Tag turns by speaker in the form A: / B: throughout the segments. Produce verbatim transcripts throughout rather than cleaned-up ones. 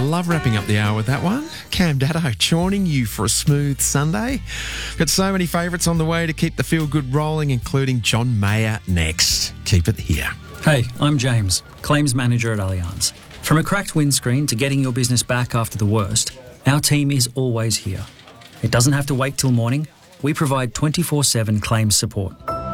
A: love wrapping up the hour with that one. Cam Daddo joining you for a smooth Sunday. Got so many favourites on the way to keep the feel-good rolling, including John Mayer next. Keep it here.
B: Hey, I'm James, Claims Manager at Allianz. From a cracked windscreen to getting your business back after the worst, our team is always here. It doesn't have to wait till morning. We provide twenty-four seven claims support.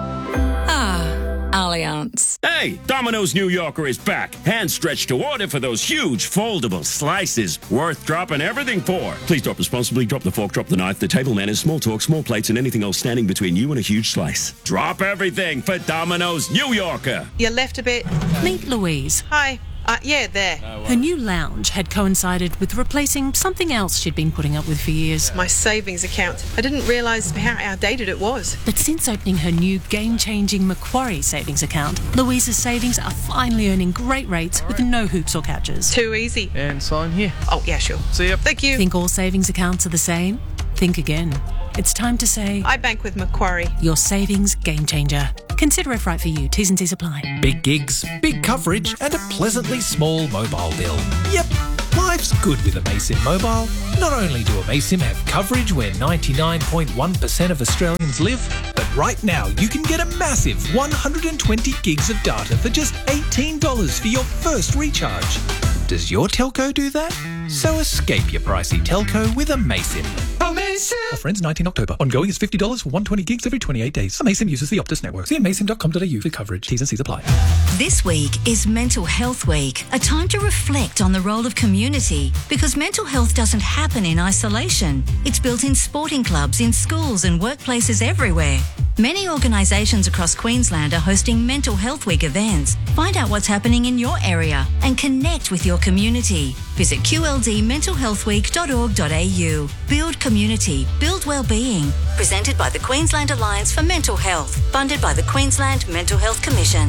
C: Allianz.
D: Hey, Domino's New Yorker is back. Hand stretched to order for those huge foldable slices. Worth dropping everything for. Please drop responsibly. Drop the fork, drop the knife. The table manners, small talk, small plates, and anything else standing between you and a huge slice. Drop everything for Domino's New Yorker.
E: You left a bit.
F: Meet Louise.
E: Hi. Uh, yeah, there.
F: Her new lounge had coincided with replacing something else she'd been putting up with for years.
E: My savings account. I didn't realise how outdated it was.
F: But since opening her new game-changing Macquarie savings account, Louise's savings are finally earning great rates with no hoops or catches.
E: Too easy.
G: And sign here.
E: Oh, yeah, sure.
G: See ya.
E: Thank you.
F: Think all savings accounts are the same? Think again. It's time to say,
E: I bank with Macquarie.
F: Your savings game changer. Consider if right for you. T's and C's apply.
H: Big gigs, big coverage, and a pleasantly small mobile bill. Yep, life's good with Amaysim Mobile. Not only do Amaysim have coverage where ninety-nine point one percent of Australians live, but right now you can get a massive one hundred twenty gigs of data for just eighteen dollars for your first recharge. Does your telco do that? So escape your pricey telco with Amaysim. Amaysim! Offer ends nineteenth October. Ongoing is fifty dollars for one hundred twenty gigs every twenty-eight days. Amaysim uses the Optus network. See amaysim dot com dot a u for coverage. T's and C's apply.
C: This week is Mental Health Week, a time to reflect on the role of community, because mental health doesn't happen in isolation. It's built in sporting clubs, in schools and workplaces everywhere. Many organisations across Queensland are hosting Mental Health Week events. Find out what's happening in your area and connect with your community. Visit q l d mental health week dot org dot a u. Build community, build wellbeing. Presented by the Queensland Alliance for Mental Health. Funded by the Queensland Mental Health Commission.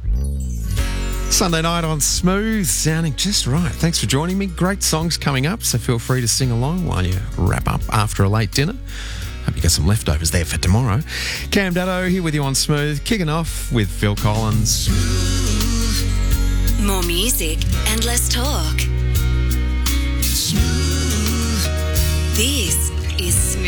A: Sunday night on Smooth, sounding just right. Thanks for joining me. Great songs coming up, so feel free to sing along while you wrap up after a late dinner. Hope you got some leftovers there for tomorrow. Cam Daddo here with you on Smooth, kicking off with Phil Collins.
I: Smooth. More music and less talk. Smooth. This is Smooth.